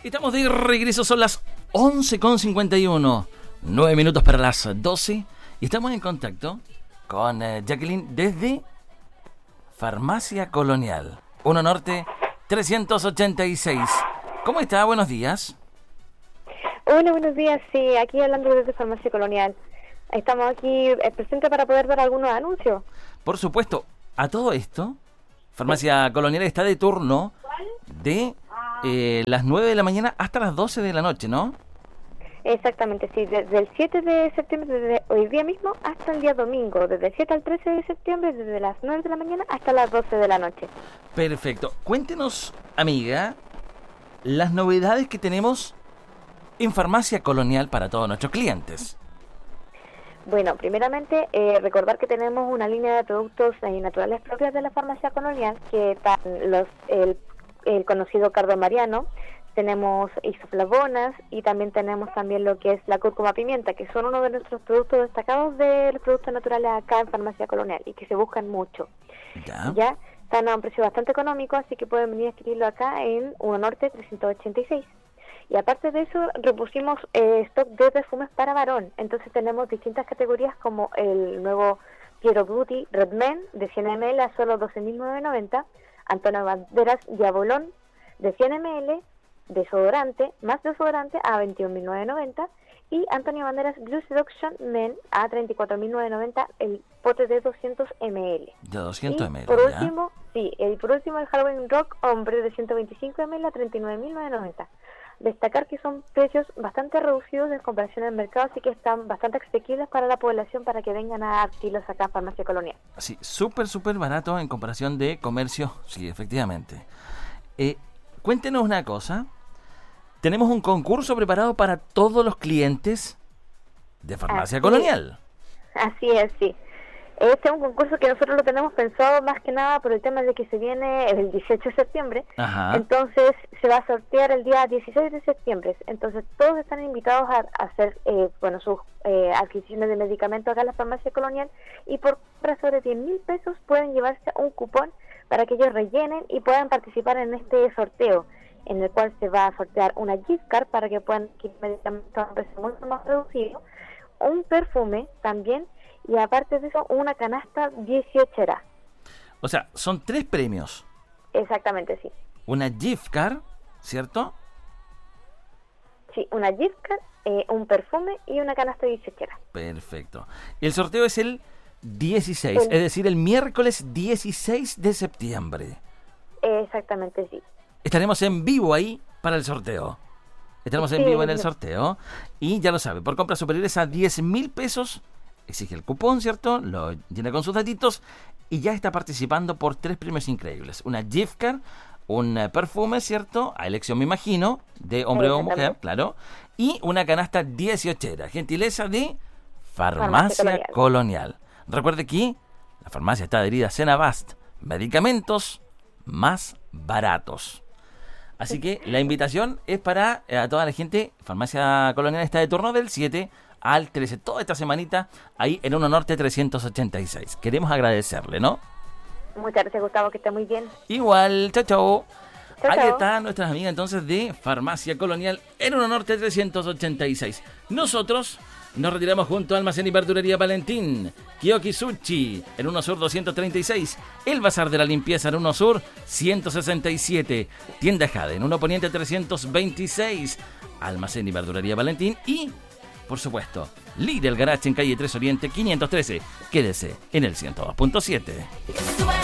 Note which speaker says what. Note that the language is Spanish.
Speaker 1: Estamos de regreso, son las 11:51, 9 minutos para las 12 y estamos en contacto con Jacqueline desde Farmacia Colonial, 1 Norte 386. ¿Cómo está? Buenos días.
Speaker 2: Hola, buenos días. Sí, aquí hablando desde Farmacia Colonial. Estamos aquí presentes para poder dar algunos anuncios.
Speaker 1: Por supuesto, a todo esto, Farmacia Colonial está de turno de las 9 de la mañana hasta las 12 de la noche, ¿no?
Speaker 2: Exactamente, sí. Desde el 7 de septiembre, desde hoy día mismo, hasta el día domingo. Desde el 7 al 13 de septiembre, desde las 9 de la mañana hasta las 12 de la noche.
Speaker 1: Perfecto. Cuéntenos, amiga, las novedades que tenemos en Farmacia Colonial para todos nuestros clientes.
Speaker 2: Bueno, primeramente, recordar que tenemos una línea de productos naturales propias de la Farmacia Colonial, que están el conocido cardo mariano, tenemos isoflavonas y también tenemos lo que es la cúrcuma pimienta, que son uno de nuestros productos destacados de los productos naturales acá en Farmacia Colonial y que se buscan mucho. Ya están a un precio bastante económico, así que pueden venir a adquirirlo acá en 1 Norte 386. Y aparte de eso, repusimos stock de perfumes para varón. Entonces tenemos distintas categorías como el nuevo Piero Beauty Red Men de 100 ml a solo 12.990, Antonio Banderas Diabolón de 100 ml, desodorante, más desodorante a 21.990 y Antonio Banderas Blue Seduction Men a 34.990 el pote de 200 ml.
Speaker 1: De 200 ml.
Speaker 2: Por último, por último el Halloween Rock Hombre de 125 ml a 39.990. Destacar que son precios bastante reducidos en comparación al mercado, así que están bastante asequibles para la población para que vengan a adquirirlos acá en Farmacia Colonial.
Speaker 1: Sí, súper barato en comparación de comercio, sí, efectivamente. Cuéntenos una cosa. Tenemos un concurso preparado para todos los clientes de Farmacia Colonial.
Speaker 2: Así es, sí. Este es un concurso que nosotros lo tenemos pensado más que nada por el tema de que se viene el 18 de septiembre.
Speaker 1: Ajá.
Speaker 2: Entonces se va a sortear el día 16 de septiembre. Entonces todos están invitados a hacer sus adquisiciones de medicamentos acá en la Farmacia Colonial y por compra sobre 10.000 pesos pueden llevarse un cupón para que ellos rellenen y puedan participar en este sorteo, en el cual se va a sortear una gift card para que puedan adquirir medicamentos a un precio mucho más reducido, un perfume también, y aparte de eso, una canasta 18era.
Speaker 1: O sea, son 3 premios.
Speaker 2: Exactamente, sí.
Speaker 1: Una gift card, ¿cierto?
Speaker 2: Sí, una gift card, un perfume y una canasta 18era.
Speaker 1: Perfecto. El sorteo es el 16, es decir, el miércoles 16 de septiembre.
Speaker 2: Exactamente, sí.
Speaker 1: Estaremos en vivo ahí para el sorteo. Estaremos en vivo en el sorteo. Y ya lo sabe, por compras superiores a 10.000 pesos... exige el cupón, ¿cierto? Lo llena con sus datitos y ya está participando por 3 premios increíbles. Una gift card, un perfume, ¿cierto? A elección, me imagino, de hombre o mujer, claro. Y una canasta 18era, gentileza de Farmacia Colonial. Recuerde que la farmacia está adherida a Senabast, medicamentos más baratos. Así que la invitación es para a toda la gente. Farmacia Colonial está de turno del 7 al 13, toda esta semanita, ahí en 1 Norte 386. Queremos agradecerle, ¿no?
Speaker 2: Muchas gracias, Gustavo, que esté muy bien.
Speaker 1: Igual, chao. Ahí
Speaker 2: chao.
Speaker 1: están nuestras amigas entonces de Farmacia Colonial en 1 Norte 386. Nosotros nos retiramos junto a Almacén y Verdulería Valentín, Kiyoki Sushi en 1 Sur 236, El Bazar de la Limpieza en 1 Sur 167, Tienda Jade en 1 Poniente 326, Almacén y Verdulería Valentín y... por supuesto, Lidl Garage en calle 3 Oriente 513. Quédese en el 102.7.